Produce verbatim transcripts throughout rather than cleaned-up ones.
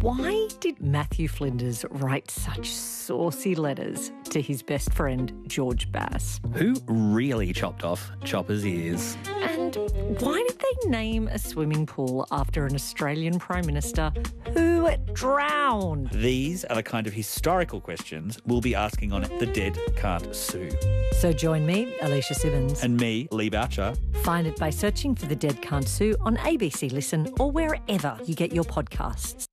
Why did Matthew Flinders write such saucy letters to his best friend George Bass? Who really chopped off Chopper's ears? And why did they name a swimming pool after an Australian Prime Minister who drowned? These are the kind of historical questions we'll be asking on The Dead Can't Sue. So join me, Alicia Simmons. And me, Lee Boucher. Find it by searching for The Dead Can't Sue on A B C Listen or wherever you get your podcasts.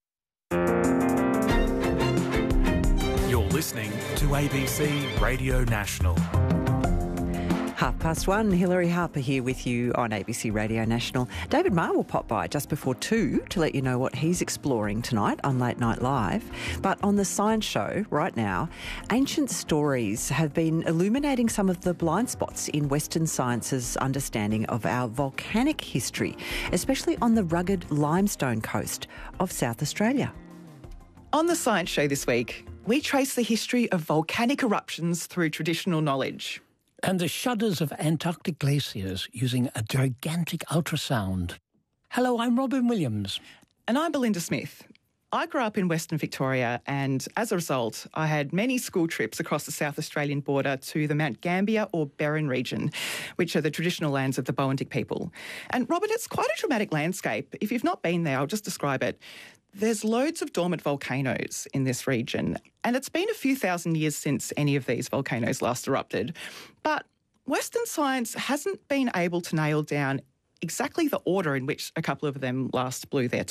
You're listening to A B C Radio National. Half past one, Hilary Harper here with you on A B C Radio National. David Marr will pop by just before two to let you know what he's exploring tonight on Late Night Live. But on the Science Show right now, ancient stories have been illuminating some of the blind spots in Western science's understanding of our volcanic history, especially on the rugged limestone coast of South Australia. On the Science Show this week, we trace the history of volcanic eruptions through traditional knowledge. And the shudders of Antarctic glaciers using a gigantic ultrasound. Hello, I'm Robin Williams. And I'm Belinda Smith. I grew up in Western Victoria and as a result, I had many school trips across the South Australian border to the Mount Gambier or Berrin region, which are the traditional lands of the Boandik people. And Robin, it's quite a dramatic landscape. If you've not been there, I'll just describe it. There's loads of dormant volcanoes in this region, and it's been a few thousand years since any of these volcanoes last erupted. But Western science hasn't been able to nail down exactly the order in which a couple of them last blew their